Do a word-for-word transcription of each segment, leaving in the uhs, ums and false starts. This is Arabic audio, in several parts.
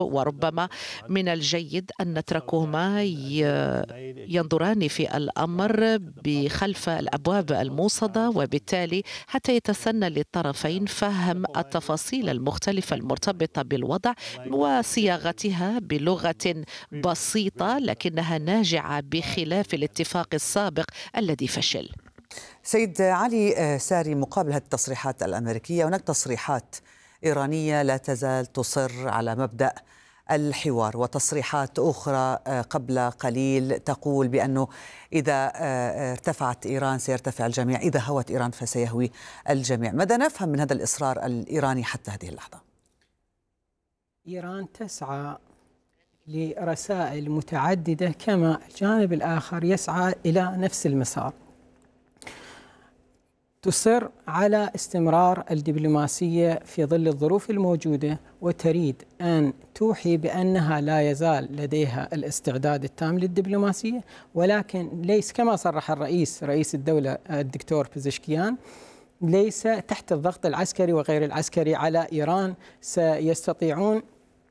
وربما من الجيد أن نتركهما ي- ينظران في الأمر بخلف الأبواب الموصدة، وبالتالي حتى يتسنى للطرفين فهم التفاصيل المختلفة المرتبطة بالوضع وصياغتها بلغة بسيطة لكنها ناجعة بخلاف الاتفاق السابق الذي فشل. سيد علي آه، ساري، مقابل هذه التصريحات الأمريكية هناك تصريحات إيرانية لا تزال تصر على مبدأ الحوار، وتصريحات أخرى آه، قبل قليل تقول بأنه إذا آه، آه، ارتفعت إيران سيرتفع الجميع، إذا هوت إيران فسيهوي الجميع. ماذا نفهم من هذا الإصرار الإيراني حتى هذه اللحظة؟ إيران تسعى لرسائل متعددة كما الجانب الآخر يسعى إلى نفس المسار. تصر على استمرار الدبلوماسية في ظل الظروف الموجودة، وتريد أن توحي بأنها لا يزال لديها الاستعداد التام للدبلوماسية، ولكن ليس كما صرح الرئيس رئيس الدولة الدكتور بزشكيان، ليس تحت الضغط العسكري وغير العسكري على إيران. سيستطيعون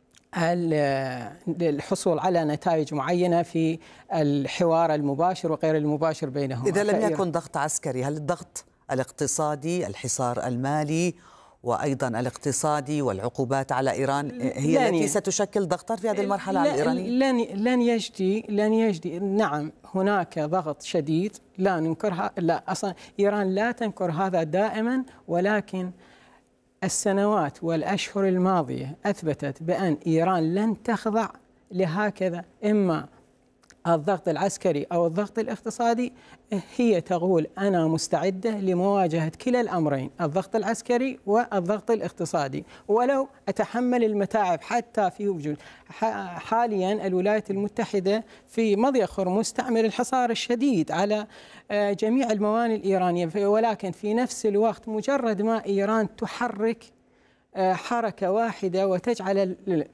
الحصول على نتائج معينة في الحوار المباشر وغير المباشر بينهم. إذا لم يكن ضغط عسكري، هل الضغط الاقتصادي، الحصار المالي وأيضا الاقتصادي والعقوبات على إيران هي التي ستشكل ضغطا في هذه المرحلة على الإيرانيين؟ لن لن يجدي لن يجدي نعم، هناك ضغط شديد لا ننكرها، لا أصلا إيران لا تنكر هذا دائما، ولكن السنوات والأشهر الماضية أثبتت بأن إيران لن تخضع لهكذا إما الضغط العسكري أو الضغط الاقتصادي. هي تقول أنا مستعدة لمواجهة كلا الأمرين، الضغط العسكري والضغط الاقتصادي، ولو أتحمل المتاعب حتى في وجود. حاليا الولايات المتحدة في مضيق هرمز تعمل الحصار الشديد على جميع الموانئ الإيرانية، ولكن في نفس الوقت مجرد ما إيران تحرك حركة واحدة وتجعل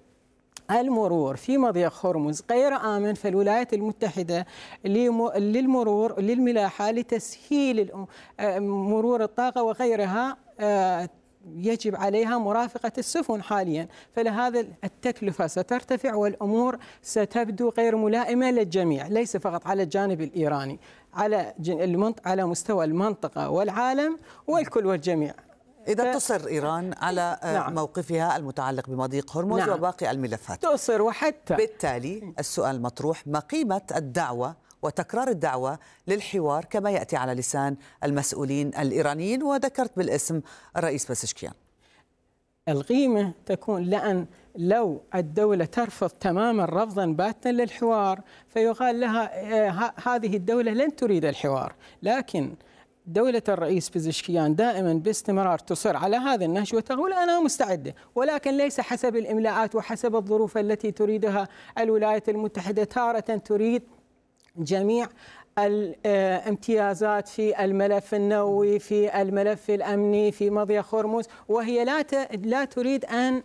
المرور في مضيق هرمز غير آمن، فالولايات المتحدة للمرور للملاحة لتسهيل مرور الطاقة وغيرها يجب عليها مرافقة السفن حاليا، فلهذا التكلفة سترتفع والأمور ستبدو غير ملائمة للجميع، ليس فقط على الجانب الإيراني، على على مستوى المنطقة والعالم والكل والجميع. إذا تصر إيران على نعم. موقفها المتعلق بمضيق هرمز نعم. وباقي الملفات تصر، وحتى بالتالي السؤال مطروح: ما قيمة الدعوة وتكرار الدعوة للحوار كما يأتي على لسان المسؤولين الإيرانيين، وذكرت بالاسم الرئيس بزشكيان؟ القيمة تكون لأن لو الدولة ترفض تماما رفضا باتا للحوار فيقال لها هذه الدولة لن تريد الحوار، لكن دولة الرئيس بزشكيان دائما باستمرار تصر على هذا النهج وتقول أنا مستعدة، ولكن ليس حسب الإملاءات وحسب الظروف التي تريدها الولايات المتحدة. تارة تريد جميع الامتيازات في الملف النووي، في الملف الأمني، في مضيق هرمز، وهي لا لا تريد أن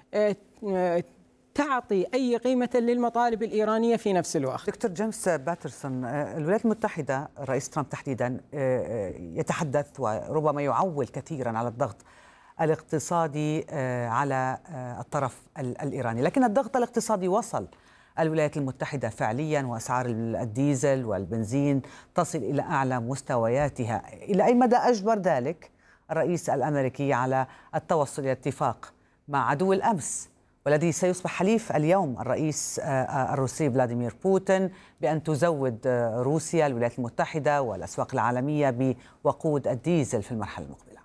تعطي أي قيمة للمطالب الإيرانية في نفس الوقت. دكتور جيمس باترسون، الولايات المتحدة الرئيس ترامب تحديدا يتحدث وربما يعول كثيرا على الضغط الاقتصادي على الطرف الإيراني، لكن الضغط الاقتصادي وصل الولايات المتحدة فعليا، وأسعار الديزل والبنزين تصل إلى أعلى مستوياتها. إلى أي مدى أجبر ذلك الرئيس الأمريكي على التوصل إلى اتفاق مع عدو الأمس والذي سيصبح حليف اليوم الرئيس الروسي فلاديمير بوتين بأن تزود روسيا الولايات المتحدة والأسواق العالمية بوقود الديزل في المرحلة المقبلة؟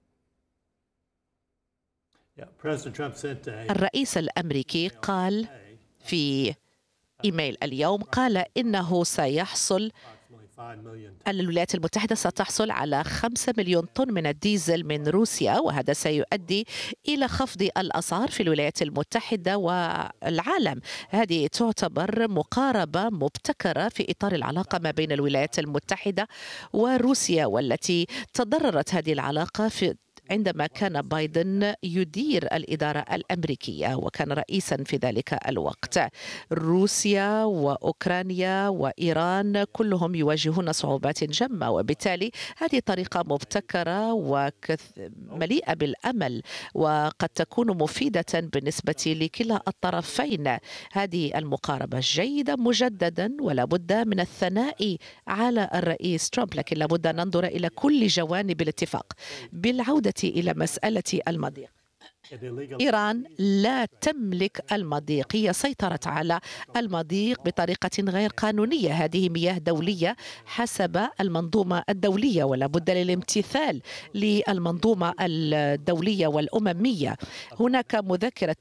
الرئيس الأمريكي قال في إيميل اليوم، قال إنه سيحصل الولايات المتحدة ستحصل على خمسة مليون طن من الديزل من روسيا، وهذا سيؤدي إلى خفض الأسعار في الولايات المتحدة والعالم. هذه تعتبر مقاربة مبتكرة في إطار العلاقة ما بين الولايات المتحدة وروسيا، والتي تضررت هذه العلاقة في عندما كان بايدن يدير الإدارة الأمريكية وكان رئيسا في ذلك الوقت. روسيا وأوكرانيا وإيران كلهم يواجهون صعوبات جمة، وبالتالي هذه طريقة مبتكرة ومليئة بالأمل وقد تكون مفيدة بالنسبة لكلا الطرفين. هذه المقاربة جيدة مجددا، ولا بد من الثناء على الرئيس ترامب، لكن لا بد أن ننظر إلى كل جوانب الاتفاق. بالعودة إلى مسألة المضيق، إيران لا تملك المضيق، هي سيطرت على المضيق بطريقة غير قانونية. هذه مياه دولية حسب المنظومة الدولية، ولا بد للامتثال للمنظومة الدولية والأممية. هناك مذكرة